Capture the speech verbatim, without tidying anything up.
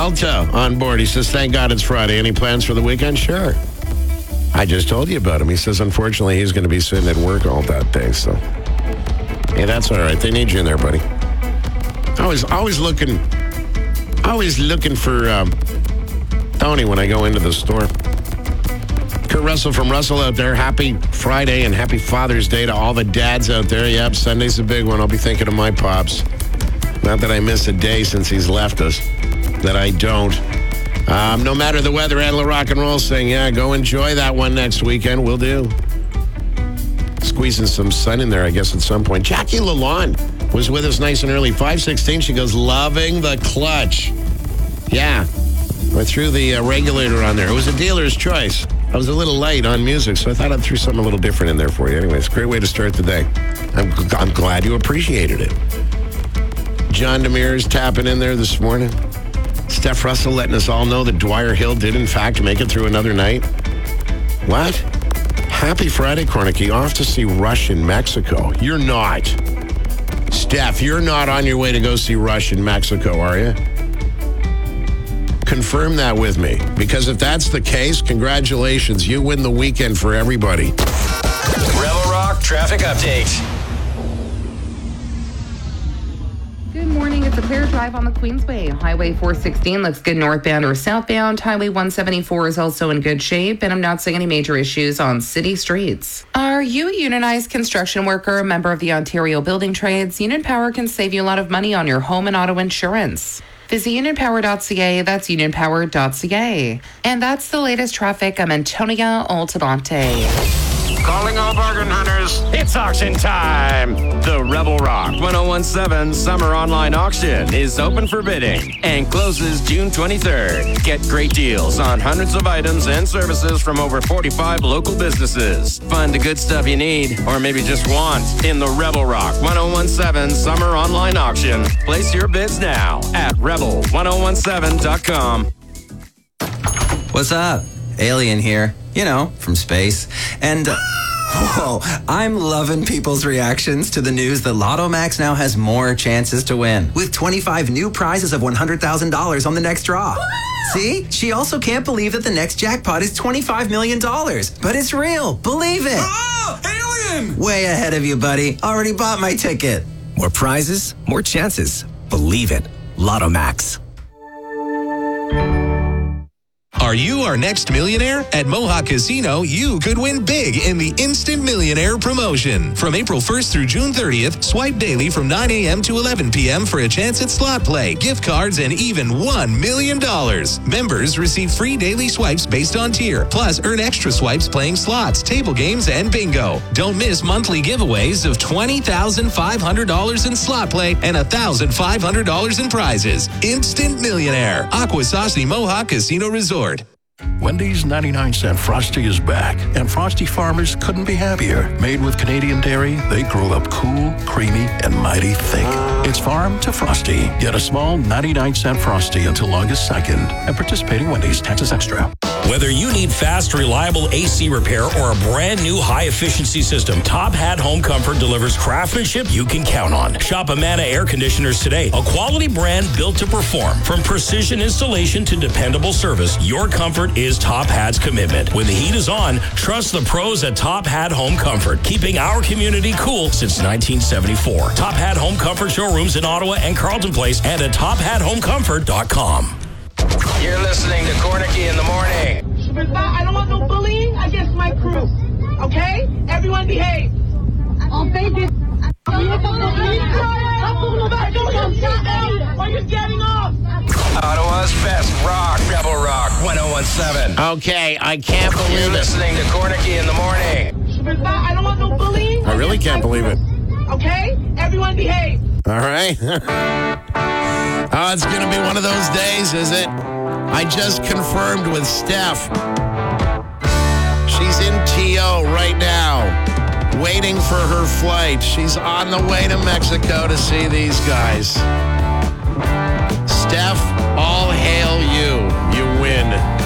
Delta on board. He says, thank God it's Friday. Any plans for the weekend? Sure. I just told you about him. He says, unfortunately, he's going to be sitting at work all that day. So, yeah, that's all right. They need you in there, buddy. Always, always looking, always looking for um, Tony when I go into the store. Kurt Russell from Russell out there. Happy Friday and happy Father's Day to all the dads out there. Yep, Sunday's a big one. I'll be thinking of my pops. Not that I miss a day since he's left us. That I don't. Um, no matter the weather, Adler Rock and Roll saying, yeah, go enjoy that one next weekend. We'll do. Squeezing some sun in there, I guess, at some point. Jackie Lalonde was with us nice and early. five sixteen, she goes, loving the clutch. Yeah. I threw the uh, regulator on there. It was a dealer's choice. I was a little light on music, so I thought I'd throw something a little different in there for you. Anyways, great way to start the day. I'm, I'm glad you appreciated it. John Demere's tapping in there this morning. Steph Russell letting us all know that Dwyer Hill did, in fact, make it through another night. What? Happy Friday, Cornicky. Off to see Rush in Mexico. You're not. Steph, you're not on your way to go see Rush in Mexico, are you? Confirm that with me, because if that's the case, congratulations. You win the weekend for everybody. Rebel Rock Traffic Update. Good morning. It's a clear drive on the Queensway. Highway four sixteen looks good northbound or southbound. Highway one seventy-four is also in good shape, and I'm not seeing any major issues on city streets. Are you a unionized construction worker, a member of the Ontario Building Trades? Union Power can save you a lot of money on your home and auto insurance. Visit union power dot c a. That's union power dot c a. And that's the latest traffic. I'm Antonia Altamonte. Calling all bargain hunters, it's auction time! The Rebel Rock one oh one seven Summer Online Auction is open for bidding and closes June twenty-third. Get great deals on hundreds of items and services from over forty-five local businesses. Find the good stuff you need, or maybe just want, in the Rebel Rock one oh one seven Summer Online Auction. Place your bids now at rebel one oh one seven dot com. What's up? Alien here. You know, from space. And, uh, whoa, I'm loving people's reactions to the news that Lotto Max now has more chances to win, with twenty-five new prizes of one hundred thousand dollars on the next draw. See? She also can't believe that the next jackpot is twenty-five million dollars. But it's real. Believe it. Oh, alien! Way ahead of you, buddy. Already bought my ticket. More prizes, more chances. Believe it. Lotto Max. Are you our next millionaire? At Mohawk Casino, you could win big in the Instant Millionaire promotion. From April first through June thirtieth, swipe daily from nine a.m. to eleven p.m. for a chance at slot play, gift cards, and even one million dollars. Members receive free daily swipes based on tier, plus earn extra swipes playing slots, table games, and bingo. Don't miss monthly giveaways of twenty thousand five hundred dollars in slot play and one thousand five hundred dollars in prizes. Instant Millionaire. Akwesasne Mohawk Casino Resort. Wendy's ninety-nine cent Frosty is back, and Frosty farmers couldn't be happier. Made with Canadian dairy, they grow up cool, creamy, and mighty thick. It's farm to Frosty. Get a small ninety-nine cent Frosty until August second at participating Wendy's. Taxes extra. Whether you need fast, reliable A C repair or a brand new high-efficiency system, Top Hat Home Comfort delivers craftsmanship you can count on. Shop Amana Air Conditioners today, a quality brand built to perform. From precision installation to dependable service, your comfort is Top Hat's commitment. When the heat is on, trust the pros at Top Hat Home Comfort, keeping our community cool since nineteen seventy-four. Top Hat Home Comfort showrooms in Ottawa and Carleton Place and at top hat home comfort dot com. You're listening to Cornicky in the morning. I don't want no bullying against my crew. Okay? Everyone behave. On fait des... Are you getting off? Ottawa's best rock, Rebel Rock one oh one seven. Okay, I can't believe You're it. listening to Cornicky in the morning. I don't want no bullying. I really can't believe it. Okay? Everyone behave. All right. Oh, it's going to be one of those days, is it? I just confirmed with Steph. She's in T O right now, waiting for her flight. She's on the way to Mexico to see these guys. Steph, all hail you. You win.